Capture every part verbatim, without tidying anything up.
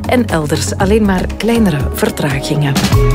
en elders alleen maar kleinere vertragingen.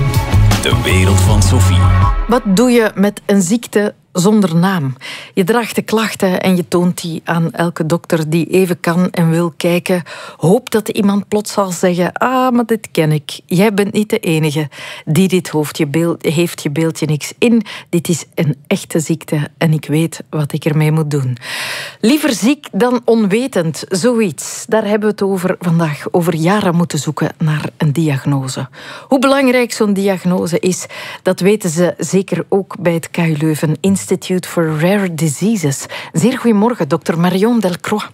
De wereld van Sophie. Wat doe je met een ziekte zonder naam? Je draagt de klachten en je toont die aan elke dokter die even kan en wil kijken. Hoop dat iemand plots zal zeggen: ah, maar dit ken ik. Jij bent niet de enige die dit hoofd, je beeld, heeft, je beeld je niks in. Dit is een echte ziekte en ik weet wat ik ermee moet doen. Liever ziek dan onwetend, zoiets. Daar hebben we het over vandaag. Over jaren moeten zoeken naar een diagnose. Hoe belangrijk zo'n diagnose is, dat weten ze zeker ook bij het K U Leuven Institute for Rare Diseases. Zeer goedemorgen, dokter Marion Delcroix.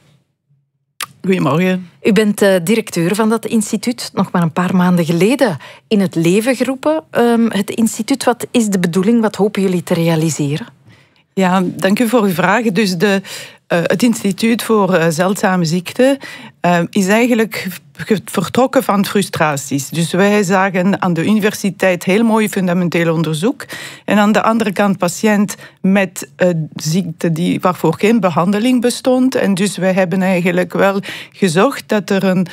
Goedemorgen. U bent uh, directeur van dat instituut, nog maar een paar maanden geleden in het leven geroepen. Um, het instituut, wat is de bedoeling? Wat hopen jullie te realiseren? Ja, dank u voor uw vraag. Dus de, uh, het Instituut voor uh, Zeldzame Ziekten uh, is eigenlijk vertrokken van frustraties. Dus wij zagen aan de universiteit heel mooi fundamenteel onderzoek. En aan de andere kant patiënt met uh, ziekte die, waarvoor geen behandeling bestond. En dus wij hebben eigenlijk wel gezocht dat er een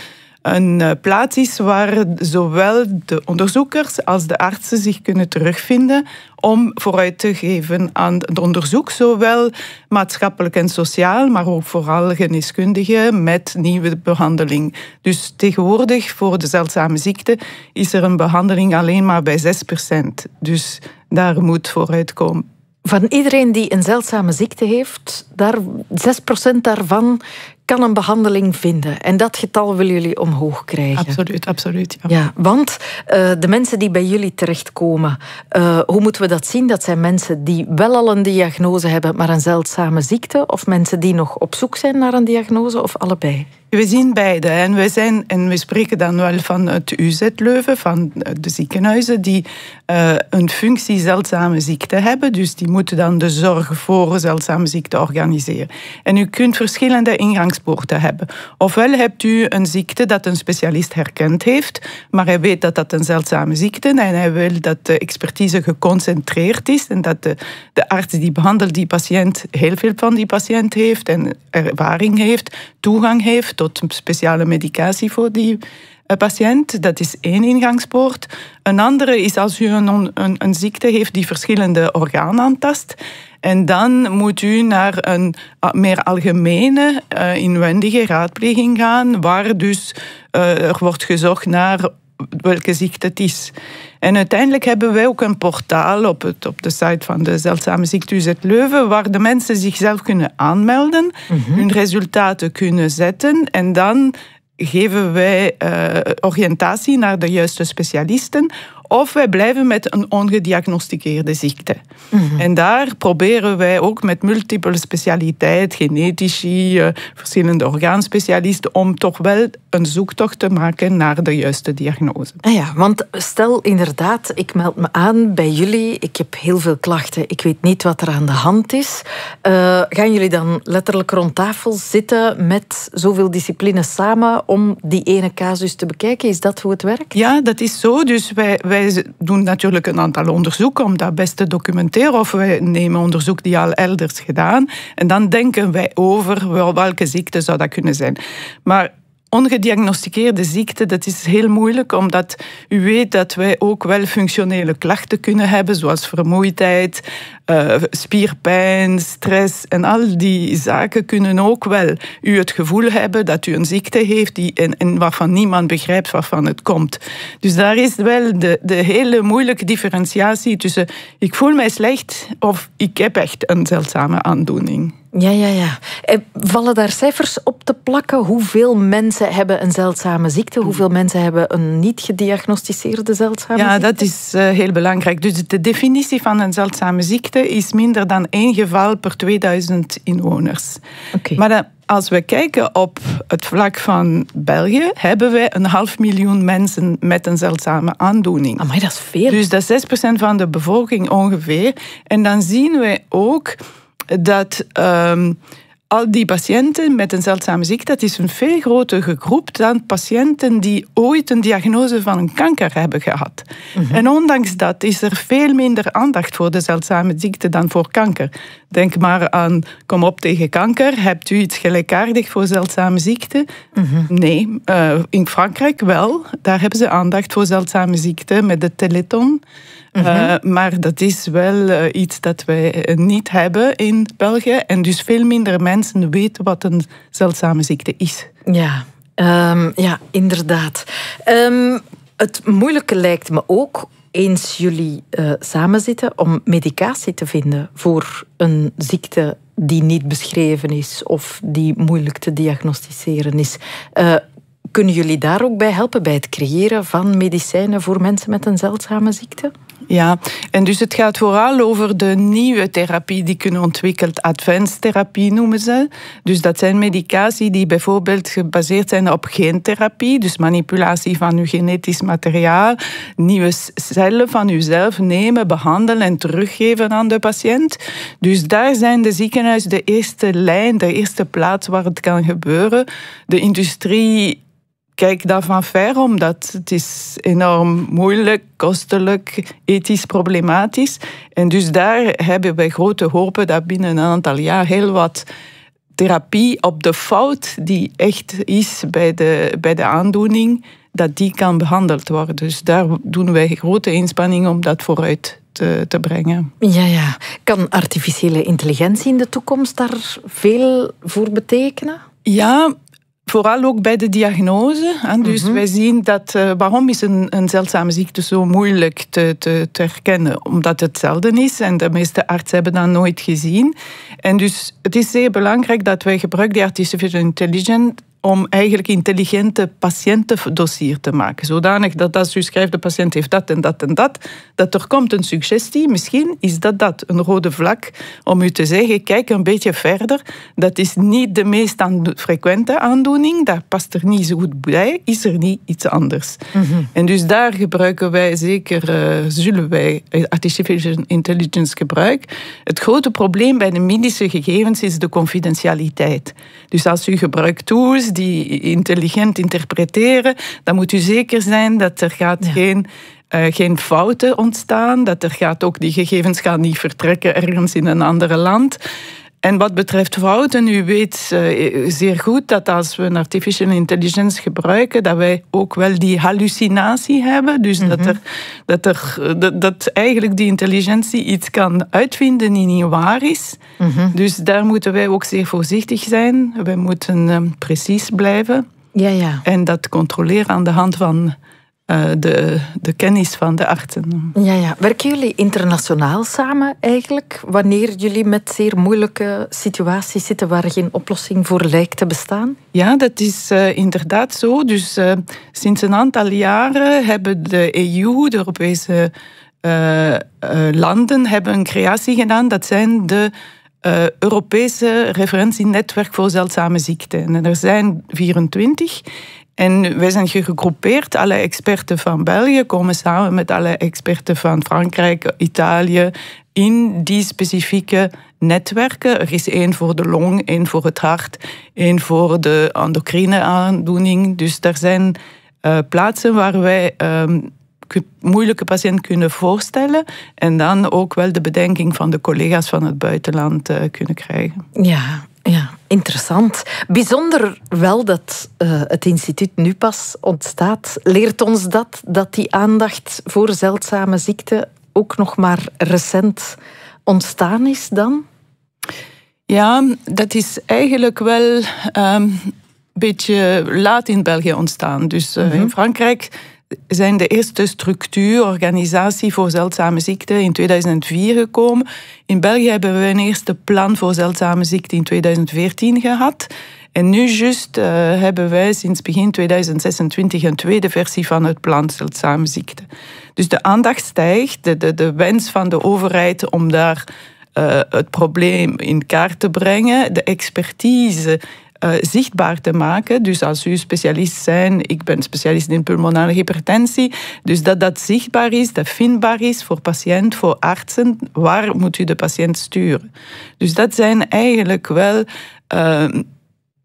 een plaats is waar zowel de onderzoekers als de artsen zich kunnen terugvinden om vooruit te geven aan het onderzoek, zowel maatschappelijk en sociaal, maar ook vooral geneeskundige met nieuwe behandeling. Dus tegenwoordig voor de zeldzame ziekte is er een behandeling alleen maar bij zes procent. Dus daar moet vooruit komen. Van iedereen die een zeldzame ziekte heeft, daar, zes procent daarvan kan een behandeling vinden. En dat getal willen jullie omhoog krijgen. Absoluut, absoluut. Ja, ja want uh, de mensen die bij jullie terechtkomen, uh, hoe moeten we dat zien? Dat zijn mensen die wel al een diagnose hebben, maar een zeldzame ziekte? Of mensen die nog op zoek zijn naar een diagnose? Of allebei? We zien beide. En we, zijn, en we spreken dan wel van het U Z Leuven, van de ziekenhuizen die uh, een functie zeldzame ziekte hebben. Dus die moeten dan de zorg voor zeldzame ziekte organiseren. En u kunt verschillende ingangspoorten hebben. Ofwel hebt u een ziekte dat een specialist herkend heeft, maar hij weet dat dat een zeldzame ziekte is en hij wil dat de expertise geconcentreerd is en dat de, de arts die behandelt die patiënt heel veel van die patiënt heeft en ervaring heeft, toegang heeft tot speciale medicatie voor die patiënt. Dat is één ingangspoort. Een andere is als u een, een, een ziekte heeft die verschillende organen aantast. En dan moet u naar een meer algemene uh, inwendige raadpleging gaan, waar dus uh, er wordt gezocht naar welke ziekte het is. En uiteindelijk hebben wij ook een portaal op, het, op de site van de Zeldzame Ziekte U Z Leuven, waar de mensen zichzelf kunnen aanmelden, mm-hmm. hun resultaten kunnen zetten en dan geven wij uh, oriëntatie naar de juiste specialisten. Of wij blijven met een ongediagnosticeerde ziekte. Mm-hmm. En daar proberen wij ook met multiple specialiteit, genetici, uh, verschillende orgaanspecialisten, om toch wel een zoektocht te maken naar de juiste diagnose. Ah ja, want stel inderdaad, ik meld me aan bij jullie, ik heb heel veel klachten, ik weet niet wat er aan de hand is. Uh, gaan jullie dan letterlijk rond tafel zitten met zoveel disciplines samen om die ene casus te bekijken? Is dat hoe het werkt? Ja, dat is zo. Dus wij, wij Wij doen natuurlijk een aantal onderzoeken om dat best te documenteren. Of wij nemen onderzoek die al elders gedaan. En dan denken wij over welke ziekte zou dat kunnen zijn. Maar ongediagnosticeerde ziekte, dat is heel moeilijk, omdat u weet dat wij ook wel functionele klachten kunnen hebben, zoals vermoeidheid, uh, spierpijn, stress en al die zaken kunnen ook wel u het gevoel hebben dat u een ziekte heeft die, en, en waarvan niemand begrijpt waarvan het komt. Dus daar is wel de, de hele moeilijke differentiatie tussen ik voel mij slecht of ik heb echt een zeldzame aandoening. Ja, ja, ja. Vallen daar cijfers op te plakken? Hoeveel mensen hebben een zeldzame ziekte? Hoeveel mensen hebben een niet gediagnosticeerde zeldzame ja, ziekte? Ja, dat is uh, heel belangrijk. Dus de definitie van een zeldzame ziekte is minder dan één geval per tweeduizend inwoners. Okay. Maar dan, als we kijken op het vlak van België, hebben wij een half miljoen mensen met een zeldzame aandoening. Amai, dat is veel. Dus dat is zes procent van de bevolking ongeveer. En dan zien we ook dat um, al die patiënten met een zeldzame ziekte, dat is een veel grotere groep dan patiënten die ooit een diagnose van een kanker hebben gehad. Mm-hmm. En ondanks dat is er veel minder aandacht voor de zeldzame ziekte dan voor kanker. denk maar aan Kom op tegen kanker. Hebt u iets gelijkaardigs voor zeldzame ziekten? Mm-hmm. Nee. Uh, in Frankrijk wel. Daar hebben ze aandacht voor zeldzame ziekten met de Téléthon. Mm-hmm. Uh, maar dat is wel uh, iets dat wij niet hebben in België. En dus veel minder mensen weten wat een zeldzame ziekte is. Ja, um, ja inderdaad. Um, het moeilijke lijkt me ook, eens jullie uh, samenzitten, om medicatie te vinden voor een ziekte die niet beschreven is of die moeilijk te diagnosticeren is. Uh, kunnen jullie daar ook bij helpen, bij het creëren van medicijnen voor mensen met een zeldzame ziekte? Ja, en dus het gaat vooral over de nieuwe therapie die kunnen ontwikkeld. Advanced therapie noemen ze. Dus dat zijn medicatie die bijvoorbeeld gebaseerd zijn op gentherapie, dus manipulatie van uw genetisch materiaal, nieuwe cellen van uzelf nemen, behandelen en teruggeven aan de patiënt. Dus daar zijn de ziekenhuizen de eerste lijn, de eerste plaats waar het kan gebeuren. De industrie kijk daarvan ver, omdat het is enorm moeilijk, kostelijk, ethisch problematisch. En dus daar hebben wij grote hopen dat binnen een aantal jaar heel wat therapie op de fout die echt is bij de, bij de aandoening, dat die kan behandeld worden. Dus daar doen wij grote inspanningen om dat vooruit te, te brengen. Ja, ja. Kan artificiële intelligentie in de toekomst daar veel voor betekenen? Ja, vooral ook bij de diagnose. Dus mm-hmm. wij zien dat, uh, waarom is een, een zeldzame ziekte zo moeilijk te, te, te herkennen? Omdat het zelden is en de meeste artsen hebben dat nooit gezien. En dus het is zeer belangrijk dat wij gebruiken die artificial intelligence om eigenlijk intelligente patiëntendossier te maken. Zodanig dat als u schrijft, de patiënt heeft dat en dat en dat, dat er komt een suggestie, misschien is dat dat, een rode vlak, om u te zeggen, kijk een beetje verder, dat is niet de meest aando- frequente aandoening, daar past er niet zo goed bij, is er niet iets anders. Mm-hmm. En dus daar gebruiken wij zeker, uh, zullen wij artificial intelligence gebruiken. Het grote probleem bij de medische gegevens is de confidentialiteit. Dus als u gebruikt tools die intelligent interpreteren, dan moet u zeker zijn dat er gaat ja. geen, uh, geen fouten ontstaan, dat er gaat ook die gegevens gaan niet vertrekken ergens in een ander land. En wat betreft fouten, u weet uh, zeer goed dat als we een artificial intelligence gebruiken, dat wij ook wel die hallucinatie hebben. Dus mm-hmm. dat, er, dat, er, dat, dat eigenlijk die intelligentie iets kan uitvinden die niet waar is. Mm-hmm. Dus daar moeten wij ook zeer voorzichtig zijn. Wij moeten um, precies blijven. Ja, ja. En dat controleren aan de hand van Uh, de, de kennis van de artsen. Ja, ja. Werken jullie internationaal samen eigenlijk, wanneer jullie met zeer moeilijke situaties zitten waar geen oplossing voor lijkt te bestaan? Ja, dat is uh, inderdaad zo. Dus uh, sinds een aantal jaren hebben de E U, de Europese uh, uh, landen, hebben een creatie gedaan. Dat zijn de uh, Europese referentienetwerk voor zeldzame ziekten. En er zijn vierentwintig. En wij zijn gegroepeerd, alle experten van België komen samen met alle experten van Frankrijk, Italië, in die specifieke netwerken. Er is één voor de long, één voor het hart, één voor de endocrine aandoening. Dus er zijn uh, plaatsen waar wij um, moeilijke patiënten kunnen voorstellen en dan ook wel de bedenking van de collega's van het buitenland uh, kunnen krijgen. Ja. Ja, interessant. Bijzonder wel dat uh, het instituut nu pas ontstaat. Leert ons dat, dat die aandacht voor zeldzame ziekten ook nog maar recent ontstaan is dan? Ja, dat is eigenlijk wel um, een beetje laat in België ontstaan. Dus uh, mm-hmm. in Frankrijk zijn de eerste structuur, organisatie voor zeldzame ziekten in tweeduizend vier gekomen. In België hebben we een eerste plan voor zeldzame ziekten in tweeduizend veertien gehad. En nu juist uh, hebben wij sinds begin tweeduizend zesentwintig een tweede versie van het plan zeldzame ziekten. Dus de aandacht stijgt, de, de, de wens van de overheid om daar uh, het probleem in kaart te brengen, de expertise Uh, zichtbaar te maken. Dus als u specialist bent, ik ben specialist in pulmonale hypertensie, dus dat dat zichtbaar is, dat vindbaar is voor patiënt, voor artsen, waar moet u de patiënt sturen. Dus dat zijn eigenlijk wel uh,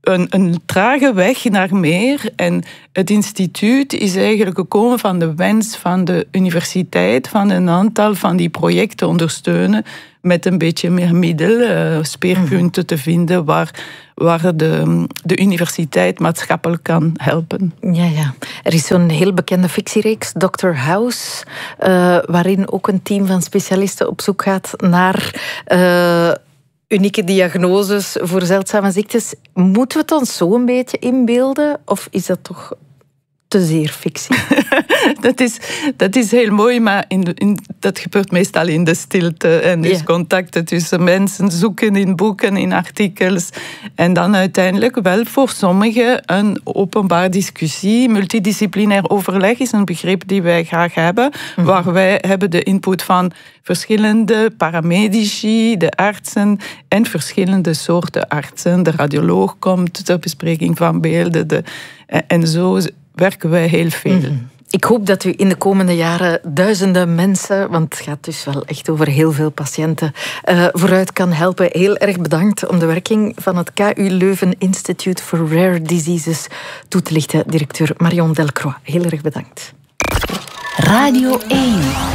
een, een trage weg naar meer. En het instituut is eigenlijk gekomen van de wens van de universiteit, van een aantal van die projecten ondersteunen, met een beetje meer middelen, uh, speerpunten te vinden waar, waar de, de universiteit maatschappelijk kan helpen. Ja, ja. Er is zo'n heel bekende fictiereeks, doctor House, uh, waarin ook een team van specialisten op zoek gaat naar Uh, unieke diagnoses voor zeldzame ziektes. Moeten we het ons zo een beetje inbeelden? Of is dat toch te zeer fictie? dat, is, dat is heel mooi, maar in de, in, dat gebeurt meestal in de stilte. En dus ja. contacten tussen mensen, zoeken in boeken, in artikels. En dan uiteindelijk wel voor sommigen een openbaar discussie. Multidisciplinair overleg is een begrip die wij graag hebben. Mm-hmm. Waar wij hebben de input van verschillende paramedici, de artsen en verschillende soorten artsen. De radioloog komt, de bespreking van beelden. De, en zo werken wij heel veel. Mm-hmm. Ik hoop dat u in de komende jaren duizenden mensen, want het gaat dus wel echt over heel veel patiënten, uh, vooruit kan helpen. Heel erg bedankt om de werking van het K U Leuven Institute for Rare Diseases toe te lichten. Directeur Marion Delcroix, heel erg bedankt. Radio één